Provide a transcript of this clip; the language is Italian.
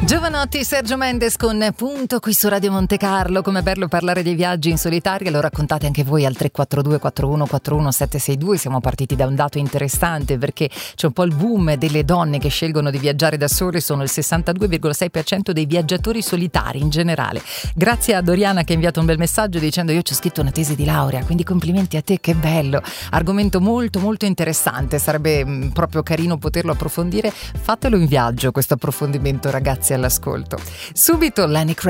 Giovanotti, Sergio Mendes con Punto qui su Radio Monte Carlo. Com'è bello parlare dei viaggi in solitaria, lo raccontate anche voi al 342 41 41 762. Siamo partiti da un dato interessante perché c'è un po' il boom delle donne che scelgono di viaggiare da sole, sono il 62,6% dei viaggiatori solitari in generale. Grazie a Doriana che ha inviato un bel messaggio dicendo: io ci ho scritto una tesi di laurea, quindi complimenti a te, che bello, argomento molto molto interessante, sarebbe proprio carino poterlo approfondire. Fatelo in viaggio questo approfondimento, ragazzi all'ascolto. Subito Lenny Kravitz.